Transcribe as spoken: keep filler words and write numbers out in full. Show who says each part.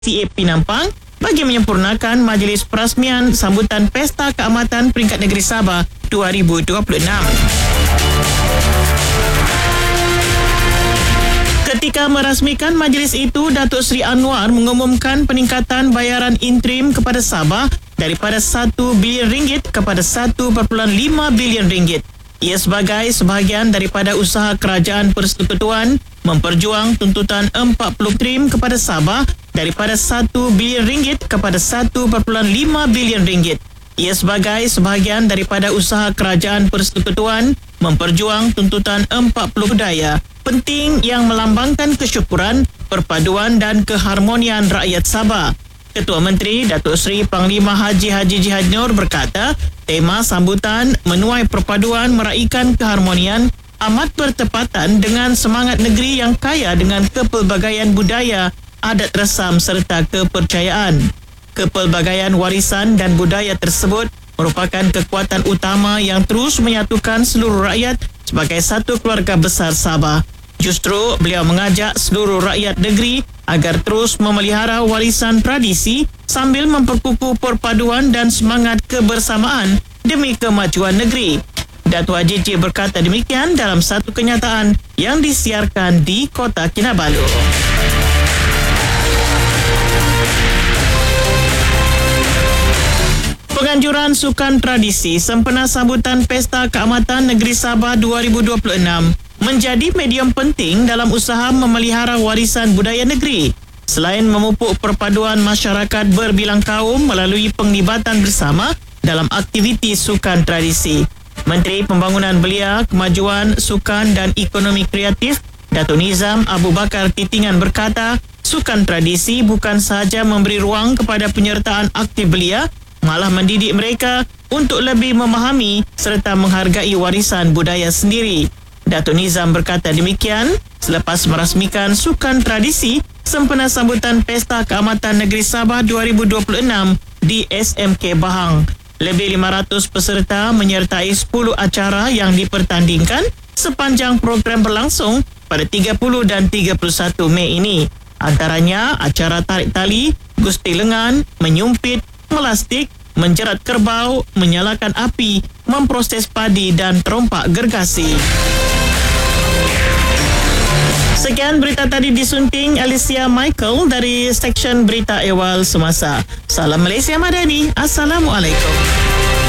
Speaker 1: C A Penampang bagi menyempurnakan majlis perasmian sambutan Pesta Keamatan Peringkat Negeri Sabah dua ribu dua puluh enam. Ketika merasmikan majlis itu, Datuk Seri Anwar mengumumkan peningkatan bayaran interim kepada Sabah daripada satu bilion ringgit kepada satu perpuluhan lima bilion ringgit. Ia sebagai sebahagian daripada usaha kerajaan persekutuan memperjuang tuntutan empat puluh trim kepada Sabah daripada satu bilion ringgit kepada satu perpuluhan lima bilion ringgit. Ia sebagai sebahagian daripada usaha kerajaan persekutuan memperjuang tuntutan empat puluh budaya penting yang melambangkan kesyukuran, perpaduan dan keharmonian rakyat Sabah. Ketua Menteri Datuk Seri Panglima Haji Haji Jihad Nur berkata, tema sambutan menuai perpaduan meraikan keharmonian amat bertepatan dengan semangat negeri yang kaya dengan kepelbagaian budaya, adat resam serta kepercayaan. Kepelbagaian warisan dan budaya tersebut merupakan kekuatan utama yang terus menyatukan seluruh rakyat sebagai satu keluarga besar Sabah. Justru beliau mengajak seluruh rakyat negeri agar terus memelihara warisan tradisi sambil memperkukuh perpaduan dan semangat kebersamaan demi kemajuan negeri. Datuk Haji J berkata demikian dalam satu kenyataan yang disiarkan di Kota Kinabalu. Penganjuran Sukan Tradisi sempena sambutan Pesta Keamatan Negeri Sabah dua ribu dua puluh enam menjadi medium penting dalam usaha memelihara warisan budaya negeri. Selain memupuk perpaduan masyarakat berbilang kaum melalui penglibatan bersama dalam aktiviti sukan tradisi. Menteri Pembangunan Belia, Kemajuan Sukan dan Ekonomi Kreatif, Datuk Nizam Abu Bakar Titingan berkata, sukan tradisi bukan sahaja memberi ruang kepada penyertaan aktif belia, malah mendidik mereka untuk lebih memahami serta menghargai warisan budaya sendiri. Datuk Nizam berkata demikian selepas merasmikan sukan tradisi sempena sambutan Pesta Keamatan Negeri Sabah dua ribu dua puluh enam di S M K Bahang. Lebih lima ratus peserta menyertai sepuluh acara yang dipertandingkan sepanjang program berlangsung pada tiga puluh dan tiga puluh satu Mei ini. Antaranya acara tarik tali, gusti lengan, menyumpit, melastik, menjerat kerbau, menyalakan api, memproses padi dan terompak gergasi. Sekian berita tadi disunting Alicia Michael dari Seksyen Berita Ehwal Semasa. Salam Malaysia Madani. Assalamualaikum.